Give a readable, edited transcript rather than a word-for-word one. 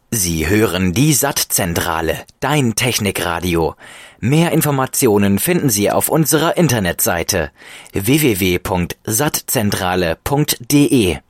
Sie hören die Sattzentrale, dein Technikradio. Mehr Informationen finden Sie auf unserer Internetseite www.sattzentrale.de.